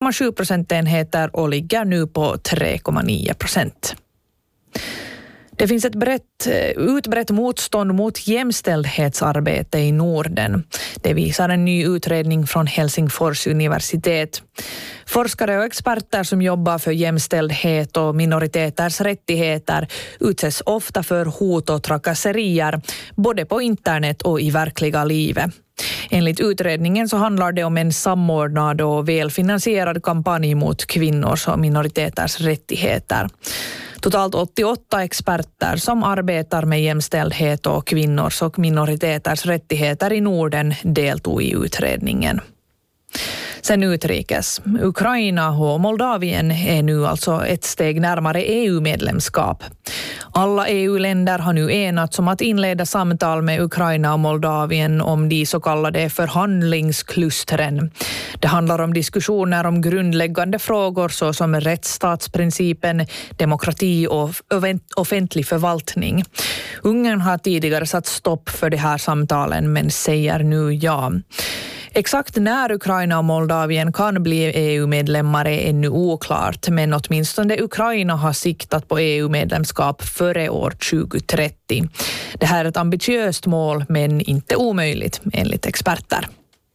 1,7 procentenheter och ligger nu på 3,9%. Det finns ett utbrett motstånd mot jämställdhetsarbete i Norden. Det visar en ny utredning från Helsingfors universitet. Forskare och experter som jobbar för jämställdhet och minoriteters rättigheter utsätts ofta för hot och trakasserier, både på internet och i verkliga livet. Enligt utredningen så handlar det om en samordnad och välfinansierad kampanj mot kvinnors och minoriteters rättigheter. Totalt 88 experter som arbetar med jämställdhet och kvinnors och minoriteters rättigheter i Norden deltog i utredningen. Sen utrikes. Ukraina och Moldavien är nu alltså ett steg närmare EU-medlemskap. Alla EU-länder har nu enats om att inleda samtal med Ukraina och Moldavien om de så kallade förhandlingsklustren. Det handlar om diskussioner om grundläggande frågor såsom rättsstatsprincipen, demokrati och offentlig förvaltning. Ungern har tidigare satt stopp för de här samtalen men säger nu ja. Exakt när Ukraina och Moldavien kan bli EU-medlemmar är ännu oklart, men åtminstone Ukraina har siktat på EU-medlemskap före år 2030. Det här är ett ambitiöst mål, men inte omöjligt, enligt experter.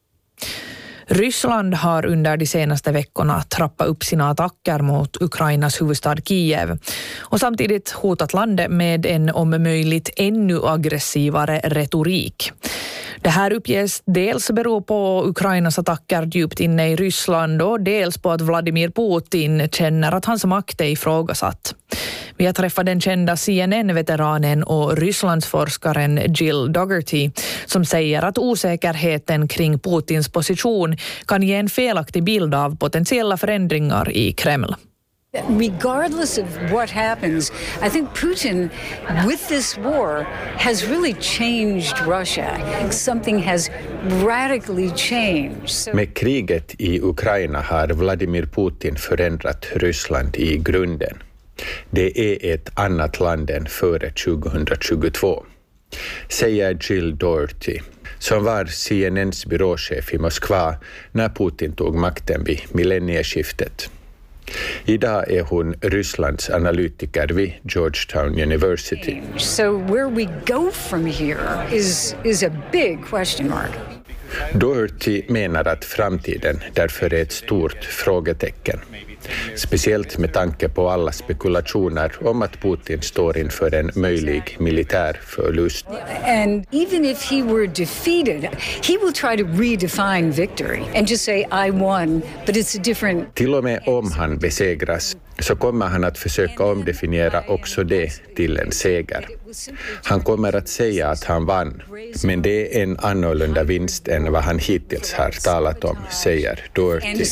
Ryssland har under de senaste veckorna trappat upp sina attacker mot Ukrainas huvudstad Kiev och samtidigt hotat landet med en om möjligt ännu aggressivare retorik. Det här uppges dels bero på Ukrainas attacker djupt inne i Ryssland och dels på att Vladimir Putin känner att hans makt är ifrågasatt. Vi har träffat den kända CNN-veteranen och Rysslandsforskaren Jill Dougherty som säger att osäkerheten kring Putins position kan ge en felaktig bild av potentiella förändringar i Kreml. Regardless of what happens, I think Putin, with this war, has really changed Russia. Something has radically changed. Med kriget i Ukraina har Vladimir Putin förändrat Ryssland i grunden. Det är ett annat land än före 2022, säger Jill Dougherty, som var CNNs byråchef i Moskva när Putin tog makten vid millennieskiftet. Idag är hon Rysslands analytiker vid Georgetown University. So where we go from here is a big question mark. Dougherty menar att framtiden därför är ett stort frågetecken. Speciellt med tanke på alla spekulationer om att Putin står inför en möjlig militär förlust. And even if he were defeated, he will try to redefine victory and just say I won, but it's a different. Till och med om han besegras så kommer han att försöka omdefiniera också det till en seger. Han kommer att säga att han vann, men det är en annorlunda vinst än vad han hittills har talat om, säger Dougherty.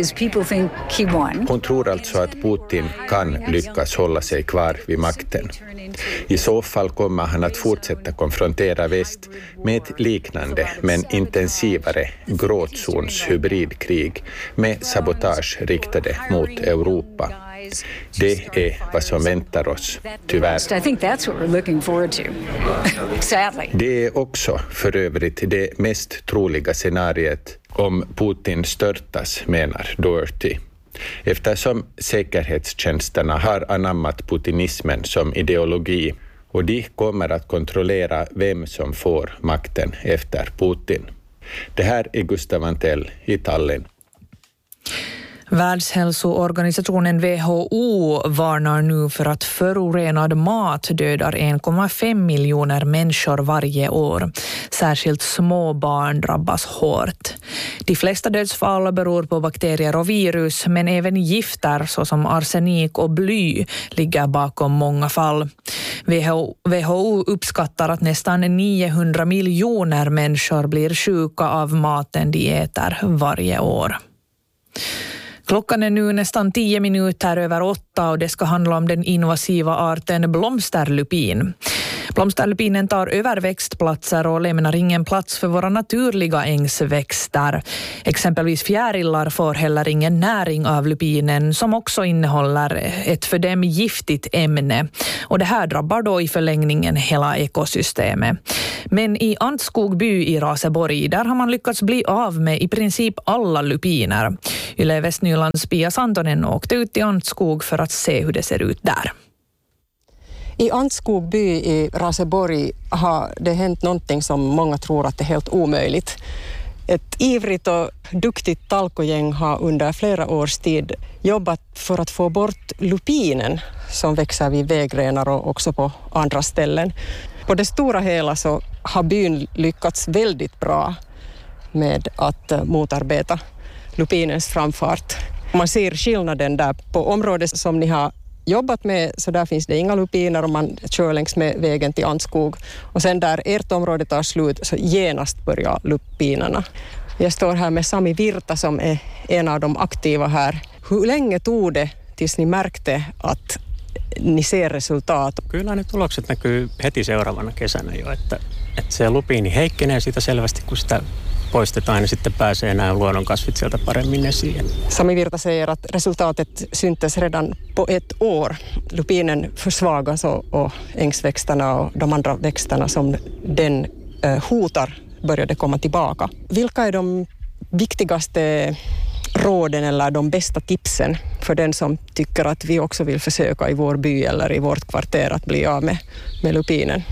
Hon tror alltså att Putin kan lyckas hålla sig kvar vid makten. I så fall kommer han att fortsätta konfrontera väst med ett liknande men intensivare gråtzons hybridkrig med sabotage riktade mot Europa. Det är vad som väntar oss, tyvärr. Det är också för övrigt det mest troliga scenariet om Putin störtas, menar Dougherty. Eftersom säkerhetstjänsterna har anammat putinismen som ideologi och de kommer att kontrollera vem som får makten efter Putin. Det här är Gustav Antell i Tallinn. Världshälsoorganisationen WHO varnar nu för att förorenad mat dödar 1,5 miljoner människor varje år. Särskilt små barn drabbas hårt. De flesta dödsfall beror på bakterier och virus, men även gifter såsom arsenik och bly ligger bakom många fall. WHO uppskattar att nästan 900 miljoner människor blir sjuka av maten de äter varje år. Klockan är nu nästan 10 minuter över 8 och det ska handla om den invasiva arten blomsterlupin. Blomsterlupinen tar över växtplatser och lämnar ingen plats för våra naturliga ängsväxter. Exempelvis fjärilar får heller ingen näring av lupinen som också innehåller ett för dem giftigt ämne. Och det här drabbar då i förlängningen hela ekosystemet. Men i Antskog by i Raseborg, där har man lyckats bli av med i princip alla lupiner. Yle Västnylands Pia Santonen åkte ut till Antskog för att se hur det ser ut där. I Antskog by i Raseborg har det hänt någonting som många tror att det är helt omöjligt. Ett ivrigt och duktigt talkogäng har under flera års tid jobbat för att få bort lupinen som växer vid vägrenar och också på andra ställen. På det stora hela så har byn lyckats väldigt bra med att motarbeta lupinens framfart. Man ser skillnaden där på området som ni har jobbat med, så där finns det inga lupiner om man kör längs med vägen till Antskog. Och sen där ert område tar slut så genast börjar lupinerna. Jag står här med Sami Virta som är en av de aktiva här. Hur länge tog det tills ni märkte att ni ser resultat? Kyllä ne tulokset näkyy heti seuraavana kesänä jo, että se lupiini heikkenee siitä selvästi, kun sitä poistetaan, niin sitten pääsee nämä luonnonkasvit sieltä paremmin esiin. Sami Virta säger att resultatet syntes redan på ett år. Lupinen försvagas och ängsväxterna och de andra växterna som den hotar började komma tillbaka. Vilka är de viktigaste råden eller de bästa tipsen för den som tycker att vi också vill försöka i vår by eller i vårt kvarter att bli av med lupinen?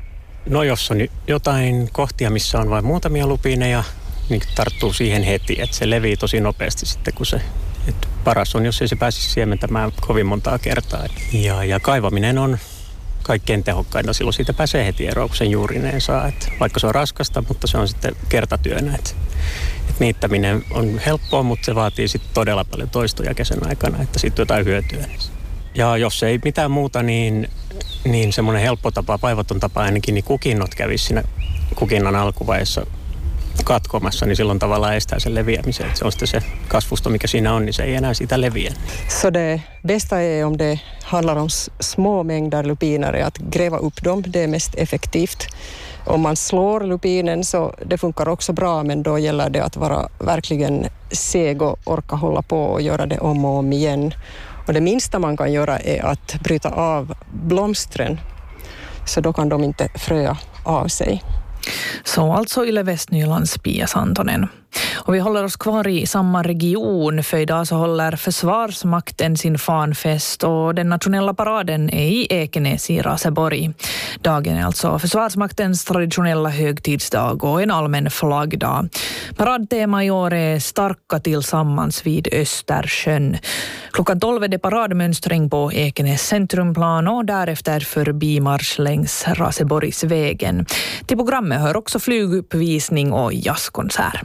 No jos on jotain kohtia, missä on vain muutamia lupiineja, niin tarttuu siihen heti, että se levii tosi nopeasti sitten, kun se... Että paras on, jos ei se pääsisi siementämään kovin montaa kertaa. Ja kaivaminen on kaikkein tehokkainta, silloin siitä pääsee heti eroon, kun sen juurineen saa. Että vaikka se on raskasta, mutta se on sitten kertatyönä. Että niittäminen on helppoa, mutta se vaatii sitten todella paljon toistoja kesän aikana, että siitä jotain hyötyä. Ja jos ei mitään muuta, niin semmoinen helppo tapa, vaivaton tapa ainakin, niin kukinnot kävisi siinä kukinnan alkuvaiheessa katkomassa, niin silloin tavallaan estää sen leviämisen. Että se on sitten se kasvusto, mikä siinä on, niin se ei enää siitä leviä. Så det bästa är om det handlar om små mängder lupiner, att gräva upp dem, det är mest effektivt. Om man slår lupinen så det funkar också bra, men då gäller det att vara verkligen seg och orka hålla på och göra det om och om igen. Och det minsta man kan göra är att bryta av blomstren, så då kan de inte fröa av sig. Så alltså Yle Västnylands Pia Santonen. Och vi håller oss kvar i samma region, för idag så håller Försvarsmakten sin fanfest och den nationella paraden är i Ekenäs i Raseborg. Dagen är alltså Försvarsmaktens traditionella högtidsdag och en allmän flaggdag. Paradtema i år är starka tillsammans vid Östersjön. Klockan 12 är det paradmönstring på Ekenäs centrumplan och därefter förbimarsch längs Raseborgsvägen. Till programmet hör också flyguppvisning och jazzkonsert.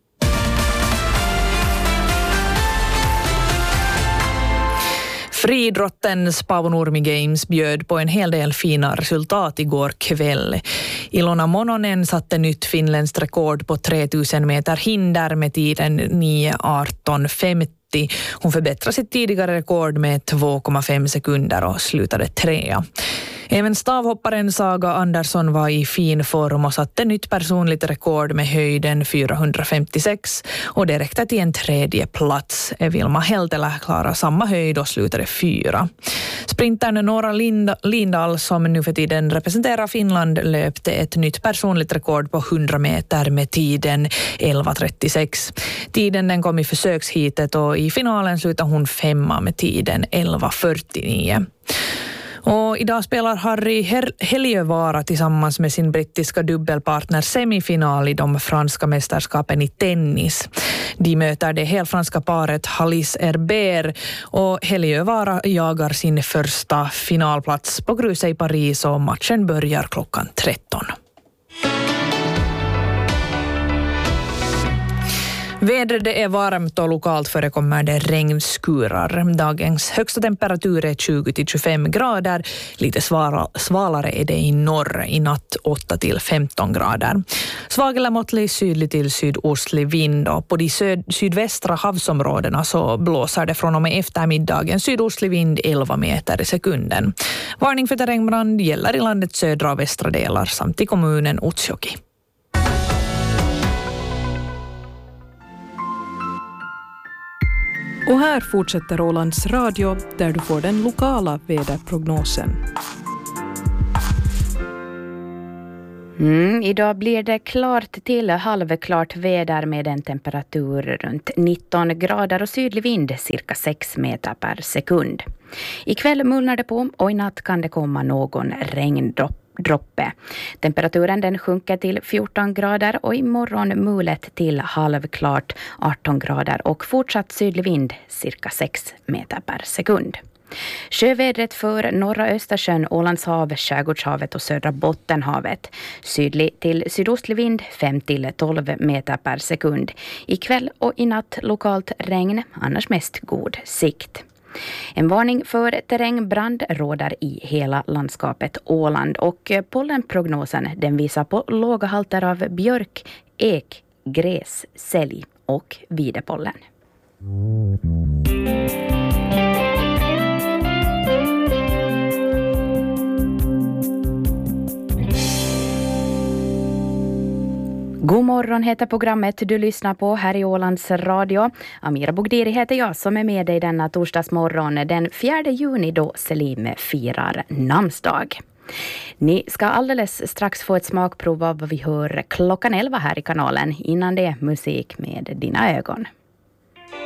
Friidrottens Paavo Nurmi Games bjöd på en hel del fina resultat igår kväll. Ilona Mononen satte nytt finländskt rekord på 3000 meter hinder med tiden 9:18:50. Hon förbättrade sitt tidigare rekord med 2,5 sekunder och slutade 3. Även stavhopparen Saga Andersson var i fin form och satte nytt personligt rekord med höjden 456 och det räckte till en 3:e plats. Vilma Heltelä klarade samma höjd och slutade 4. Sprintern Nora Lindahl, som nu för tiden representerar Finland, löpte ett nytt personligt rekord på 100 meter med tiden 11:36. Tiden den kom i försökshitet och i finalen slutade hon 5 med tiden 11:49. Och idag spelar Harry Heliövara tillsammans med sin brittiska dubbelpartner semifinal i de franska mästerskapen i tennis. De möter det helfranska paret Halis Herbert och Heliövara jagar sin första finalplats på gruset i Paris och matchen börjar klockan 13. Vädret är varmt och lokalt förekommer det regnskurar. Dagens högsta temperatur är 20-25 grader. Lite svalare är det i norr, i natt 8-15 grader. Svag eller måttlig sydlig till sydostlig vind och på de sydvästra havsområdena så blåser det från och med eftermiddagen sydostlig vind 11 meter i sekunden. Varning för terrängbrand gäller i landets södra och västra delar samt i kommunen Utsjoki. Och här fortsätter Ålands Radio där du får den lokala väderprognosen. Idag blir det klart till halvklart väder med en temperatur runt 19 grader och sydlig vind cirka 6 meter per sekund. Ikväll mulnar det på och i natt kan det komma någon regndroppe. Temperaturen den sjunker till 14 grader och imorgon mulet till halvklart 18 grader och fortsatt sydlig vind cirka 6 meter per sekund. Sjövädret för norra Östersjön, Ålandshav, Skärgårdshavet och södra Bottenhavet. Sydlig till sydostlig vind 5-12 meter per sekund. Ikväll och i natt lokalt regn, annars mest god sikt. En varning för terrängbrand råder i hela landskapet Åland och pollenprognosen den visar på låga halter av björk, ek, gräs, sälj och videpollen. God morgon heter programmet du lyssnar på här i Ålands Radio. Amira Bogdiri heter jag som är med dig denna torsdagsmorgon den 4 juni då Selim firar namnsdag. Ni ska alldeles strax få ett smakprov av vad vi hör klockan 11 här i kanalen. Innan det musik med dina ögon.